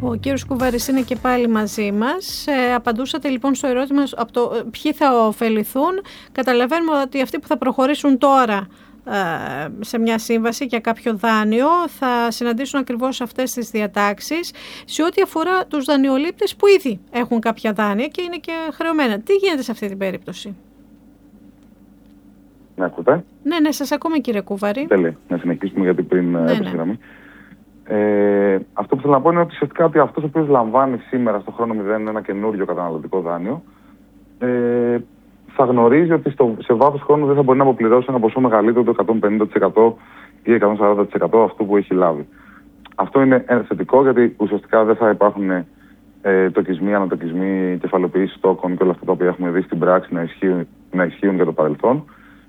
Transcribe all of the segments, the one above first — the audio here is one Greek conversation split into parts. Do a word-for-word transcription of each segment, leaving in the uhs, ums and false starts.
Ο κύριος Κουβάρης είναι και πάλι μαζί μας. Ε, απαντούσατε λοιπόν στο ερώτημα από το ποιοι θα ωφεληθούν. Καταλαβαίνουμε ότι αυτοί που θα προχωρήσουν τώρα ε, σε μια σύμβαση για κάποιο δάνειο θα συναντήσουν ακριβώς αυτές τις διατάξεις. Σε ό,τι αφορά τους δανειολήπτες που ήδη έχουν κάποια δάνεια και είναι και χρεωμένα, τι γίνεται σε αυτή την περίπτωση? Με ακούτε? Ναι, ναι, σας ακούμε κύριε Κουβάρη. Τέλεια, να συνεχίσουμε γιατί πριν ναι, έπεσε η γραμμή. Ε, αυτό που θέλω να πω είναι ότι ουσιαστικά ότι αυτός ο οποίος λαμβάνει σήμερα στο χρόνο μηδέν ένα καινούριο καταναλωτικό δάνειο ε, θα γνωρίζει ότι στο, σε βάθος χρόνου δεν θα μπορεί να αποπληρώσει ένα ποσό μεγαλύτερο το εκατόν πενήντα τοις εκατό ή εκατόν σαράντα τοις εκατό αυτού που έχει λάβει. Αυτό είναι θετικό γιατί ουσιαστικά δεν θα υπάρχουν ε, τοκισμοί, ανατοκισμοί, κεφαλαιοποιήσεις τόκων και όλα αυτά τα οποία έχουμε δει στην πράξη να ισχύουν, να ισχύουν για το παρελθόν.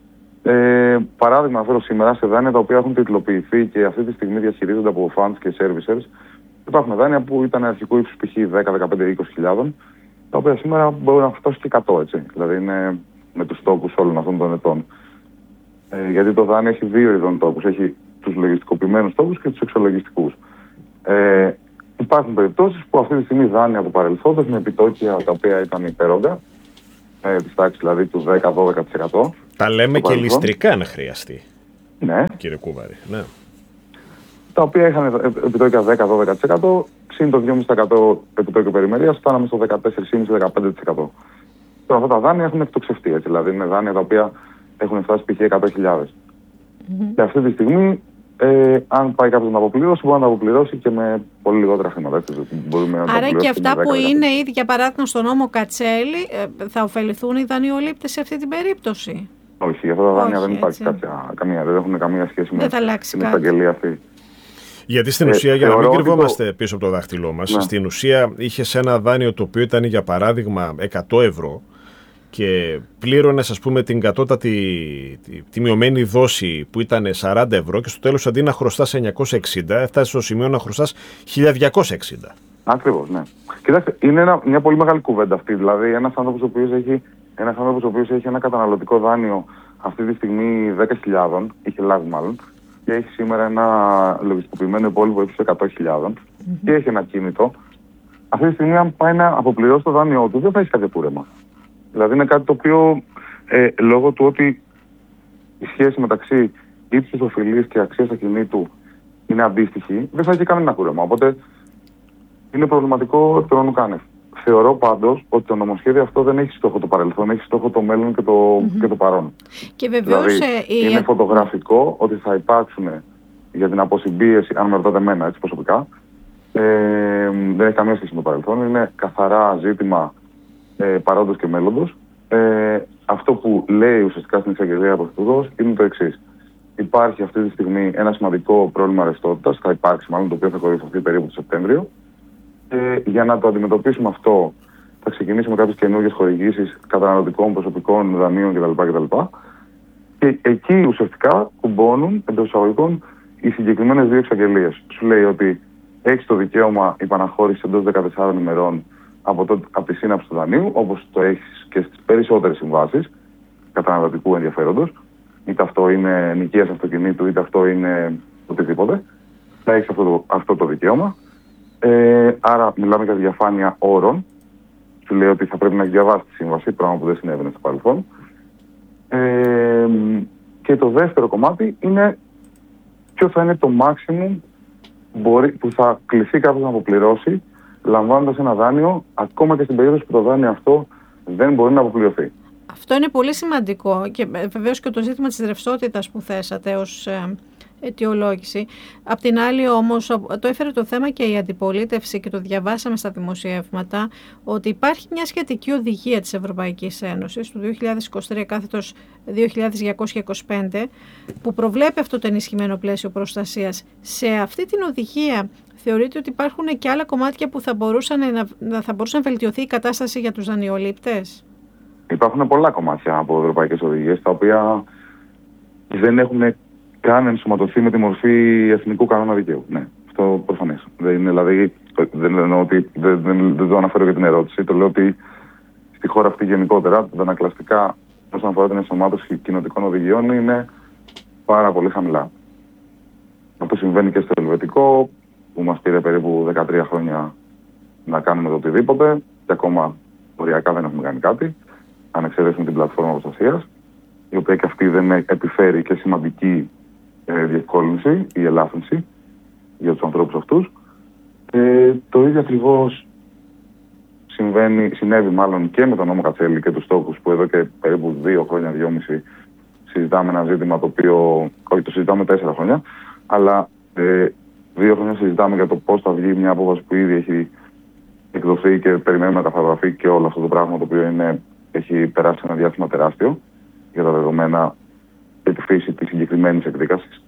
Ε, παράδειγμα, αναφέρω σήμερα σε δάνεια τα οποία έχουν τιτλοποιηθεί και αυτή τη στιγμή διαχειρίζονται από funds και servicers. Υπάρχουν δάνεια που ήταν αρχικού ύψους π.χ. δέκα, δεκαπέντε, είκοσι χιλιάδων, τα οποία σήμερα μπορούν να φτάσουν και εκατό, έτσι. Δηλαδή είναι με τους τόκους όλων αυτών των ετών. Ε, γιατί το δάνειο έχει δύο ειδών τόκους. Έχει τους λογιστικοποιημένους τόκους και τους εξολογιστικούς. Ε, υπάρχουν περιπτώσεις που αυτή τη στιγμή δάνεια από παρελθόντος με επιτόκια τα οποία ήταν υπέρογκα, ε, της τάξης δηλαδή του δέκα με δώδεκα τοις εκατό. Τα λέμε και ληστρικά να χρειαστεί. Ναι. Κύριε Κουβάρη, ναι. Τα οποία είχαν επιτόκια δέκα με δώδεκα τοις εκατό, συν το δύο κόμμα πέντε τοις εκατό επιτόκιο περιμερίας, φτάναμε στο δεκατέσσερα κόμμα πέντε με δεκαπέντε τοις εκατό. Τώρα αυτά τα δάνεια έχουν εκτοξευτεί, έτσι, δηλαδή είναι δάνεια τα οποία έχουν φτάσει π.χ. εκατό χιλιάδες. Mm-hmm. Και αυτή τη στιγμή, ε, αν πάει κάποιος να αποπληρώσει, μπορεί να τα αποπληρώσει και με πολύ λιγότερα χρήματα. Άρα και αυτά που είναι ήδη, για παράδειγμα, στον νόμο Κατσέλη, θα ωφεληθούν οι δανειολήπτες σε αυτή την περίπτωση? Όχι, για αυτά τα δάνεια δεν υπάρχει κάποια, καμία, δεν έχουν καμία σχέση με την εισαγγελία αυτή. Γιατί στην ουσία, ε, για να μην κρυβόμαστε το... πίσω από το δάχτυλό μας, ναι. Στην ουσία είχες ένα δάνειο το οποίο ήταν για παράδειγμα εκατό ευρώ και πλήρωνες, ας πούμε, την κατώτατη, τη, τη μειωμένη δόση που ήταν σαράντα ευρώ και στο τέλος αντί να χρωστάς εννιακόσια εξήντα, έφτασες στο σημείο να χρωστάς χίλια διακόσια εξήντα. Ακριβώς, ναι. Κοιτάξτε, είναι ένα, μια πολύ μεγάλη κουβέντα αυτή. Δηλαδή, ένας άνθρωπος ο οποίος έχει, ένας άνθρωπος ο οποίος έχει ένα καταναλωτικό δάνειο αυτή τη στιγμή δέκα χιλιάδων, είχε λάβει μάλλον, και έχει σήμερα ένα λογιστικοποιημένο υπόλοιπο ύψους εκατό χιλιάδων mm-hmm. και έχει ένα κίνητο. Αυτή τη στιγμή, αν πάει να αποπληρώσει το δάνειό του, δεν θα έχει κάποιο κούρεμα. Δηλαδή, είναι κάτι το οποίο ε, λόγω του ότι η σχέση μεταξύ ύψους οφειλής και αξίας ακινήτου είναι αντίστοιχη, δεν θα έχει κανένα κούρεμα. Οπότε είναι προβληματικό το να κάνεις. Θεωρώ πάντως ότι το νομοσχέδιο αυτό δεν έχει στόχο το παρελθόν, έχει στόχο το μέλλον και το, mm-hmm. και το παρόν. Και βεβαίως, δηλαδή, η... είναι φωτογραφικό ότι θα υπάρξουν για την αποσυμπίεση, αν με ρωτάτε εμένα έτσι προσωπικά, ε, δεν έχει καμία σχέση με το παρελθόν, είναι καθαρά ζήτημα ε, παρόντος και μέλλοντος. Ε, αυτό που λέει ουσιαστικά στην εισαγγελία Πρωθυπουργός είναι το εξής. Υπάρχει αυτή τη στιγμή ένα σημαντικό πρόβλημα ρευστότητας, θα υπάρξει μάλλον, το οποίο θα κορυφωθεί περίπου το Σεπτέμβριο. Ε, για να το αντιμετωπίσουμε αυτό, θα ξεκινήσουμε κάποιες καινούργιες χορηγήσεις καταναλωτικών, προσωπικών, δανείων κτλ. κτλ. Και εκεί ουσιαστικά κουμπώνουν εντός εισαγωγικών οι συγκεκριμένες δύο εξαγγελίες. Σου λέει ότι έχεις το δικαίωμα υπαναχώρησης εντός δεκατεσσάρων ημερών από, το, από τη σύναψη του δανείου, όπως το έχεις και στις περισσότερες συμβάσεις καταναλωτικού ενδιαφέροντος, είτε αυτό είναι νοικίας αυτοκινήτου, είτε αυτό είναι οτιδήποτε. Θα έχεις αυτό το, αυτό το δικαίωμα. Ε, άρα μιλάμε για διαφάνεια όρων. Σου λέει ότι θα πρέπει να έχει διαβάσει τη σύμβαση, πράγμα που δεν συνέβαινε στο παρελθόν. Ε, και το δεύτερο κομμάτι είναι ποιο θα είναι το maximum μπορεί, που θα κληθεί κάποιος να αποπληρώσει λαμβάνοντας ένα δάνειο, ακόμα και στην περίπτωση που το δάνειο αυτό δεν μπορεί να αποπληρωθεί. Αυτό είναι πολύ σημαντικό και βεβαίως και το ζήτημα της ρευστότητας που θέσατε ως ε, αιτιολόγηση. Απ' την άλλη όμως το έφερε το θέμα και η αντιπολίτευση και το διαβάσαμε στα δημοσιεύματα ότι υπάρχει μια σχετική οδηγία της Ευρωπαϊκής Ένωσης του δύο χιλιάδες είκοσι τρία κάθετος δύο χιλιάδες διακόσια είκοσι πέντε που προβλέπει αυτό το ενισχυμένο πλαίσιο προστασίας. Σε αυτή την οδηγία θεωρείτε ότι υπάρχουν και άλλα κομμάτια που θα μπορούσαν να, θα μπορούσε να βελτιωθεί η κατάσταση για τους δανειολήπτες? Υπάρχουν πολλά κομμάτια από ευρωπαϊκές οδηγίες τα οποία δεν έχουν καν ενσωματωθεί με τη μορφή εθνικού κανόνα δικαίου. Ναι, αυτό προφανές. Δεν είναι, δηλαδή, δεν εννοώ ότι δεν, δεν, δεν το αναφέρω για την ερώτηση. Το λέω ότι στη χώρα αυτή γενικότερα τα ανακλαστικά όσον αφορά την ενσωμάτωση κοινοτικών οδηγιών είναι πάρα πολύ χαμηλά. Αυτό συμβαίνει και στο ελβετικό, που μας πήρε περίπου δεκατρία χρόνια να κάνουμε το οτιδήποτε, και ακόμα οριακά δεν έχουμε κάνει κάτι, αν εξαιρέσουμε την πλατφόρμα προστασίας, η οποία και αυτή δεν επιφέρει και σημαντική ε, διευκόλυνση ή ελάφρυνση για τους ανθρώπους αυτούς. Ε, το ίδιο ακριβώς συμβαίνει, συνέβη μάλλον και με τον νόμο Κατσέλη και τους στόχους, που εδώ και περίπου δύο χρόνια, δυόμιση συζητάμε ένα ζήτημα το οποίο, όχι το συζητάμε τέσσερα χρόνια, αλλά ε, δύο χρόνια συζητάμε για το πώς θα βγει μια απόφαση που ήδη έχει εκδοθεί και περιμένουμε να καταγραφεί και όλο αυτό το πράγμα, το οποίο είναι, έχει περάσει ένα διάστημα τεράστιο για τα δεδομένα και τη φύση της συγκεκριμένης εκδίκασης.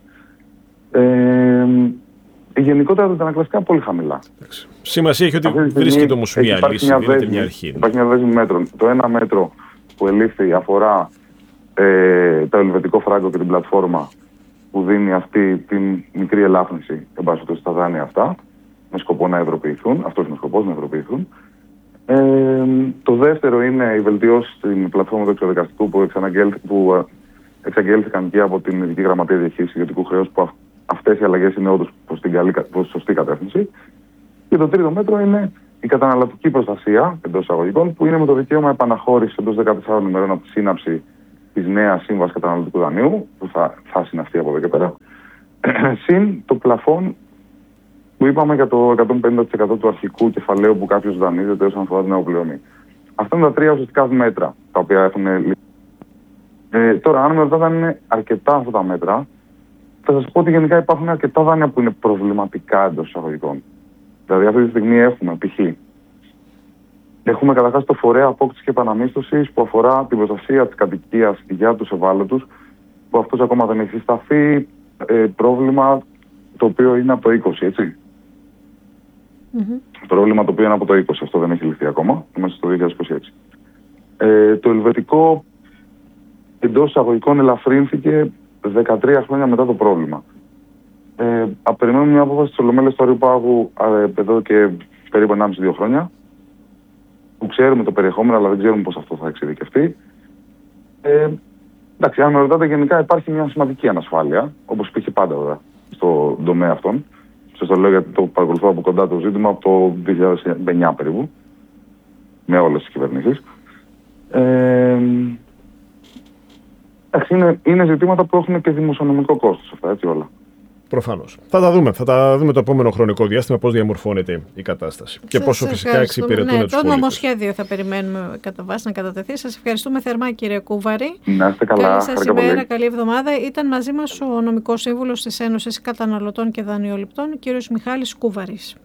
Ε, γενικότερα τα αντανακλαστικά πολύ χαμηλά. Σημασία έχει ότι βρίσκεται όμως μια λύση, μια δίνεται δέσμη, μια αρχή. Υπάρχει μια δέσμη μέτρων. Το ένα μέτρο που ελήφθη αφορά ε, το ελβετικό φράγκο και την πλατφόρμα που δίνει αυτή την μικρή ελάφρυνση στα δάνεια αυτά, με σκοπό να ευρωποιηθούν. Αυτός είναι ο σκοπός, να ευρωποιηθούν. Ε, το δεύτερο είναι οι βελτιώσεις στην πλατφόρμα του εξοδικαστικού που, που εξαγγέλθηκαν και από την Ειδική Γραμματεία Διαχείρισης Ιδιωτικού Χρέους, που αυτές οι αλλαγές είναι όντως προς την καλή, προς σωστή κατεύθυνση. Και το τρίτο μέτρο είναι η καταναλωτική προστασία εντός εισαγωγικών, που είναι με το δικαίωμα επαναχώρησης εντός δεκατεσσάρων ημερών από τη σύναψη της νέας σύμβασης καταναλωτικού δανείου, που θα, θα συναυθεί από εδώ και πέρα, συν το πλαφόν που είπαμε για το εκατόν πενήντα τοις εκατό του αρχικού κεφαλαίου που κάποιος δανείζεται όσον αφορά την νεοπληρωμή. Αυτά είναι τα τρία ουσιαστικά μέτρα τα οποία έχουν ληφθεί. Ε, τώρα, αν με ρωτάτε αν είναι αρκετά αυτά τα μέτρα, θα σας πω ότι γενικά υπάρχουν αρκετά δάνεια που είναι προβληματικά εντός εισαγωγικών. Δηλαδή, αυτή τη στιγμή έχουμε π.χ. Έχουμε καταρχάς το φορέα απόκτησης και επαναμίσθωσης που αφορά την προστασία της κατοικίας για τους ευάλωτους, που αυτός ακόμα δεν έχει σταθεί. Ε, πρόβλημα το οποίο είναι από το είκοσι, έτσι. Mm-hmm. Πρόβλημα το οποίο είναι από το είκοσι, αυτό δεν έχει λυθεί ακόμα, είμαστε στο δύο χιλιάδες είκοσι έξι. Ε, το ελβετικό εντός εισαγωγικών ελαφρύνθηκε δεκατρία χρόνια μετά το πρόβλημα. Ε, περιμένουμε μια απόφαση της Ολομέλειας του Αριού Πάγου ε, εδώ και περίπου ενάμιση δύο χρόνια, που ξέρουμε το περιεχόμενο, αλλά δεν ξέρουμε πώς αυτό θα εξειδικευτεί. Ε, εντάξει, αν με ρωτάτε, γενικά υπάρχει μια σημαντική ανασφάλεια, όπως υπήρχε πάντα βέβαια, στον τομέα αυτόν. Σας το λέω γιατί το παρακολουθώ από κοντά το ζήτημα από το δύο χιλιάδες εννιά περίπου, με όλες τις κυβερνήσεις. Ε, εντάξει, είναι, είναι ζητήματα που έχουν και δημοσιονομικό κόστος αυτά, έτσι όλα. Προφανώς. Θα τα δούμε. Θα τα δούμε το επόμενο χρονικό διάστημα πώς διαμορφώνεται η κατάσταση. Και σας πόσο φυσικά εξυπηρετούν ναι, τους το πολίτες. νομοσχέδιο θα περιμένουμε κατά βάση να κατατεθεί. Σας ευχαριστούμε θερμά, κύριε Κούβαρη. Να είστε καλά. Καλή σας ημέρα, καλή εβδομάδα. Ήταν μαζί μας ο νομικός σύμβουλος της Ένωσης Καταναλωτών και Δανειοληπτών, κύριος Μιχάλης Κούβαρης.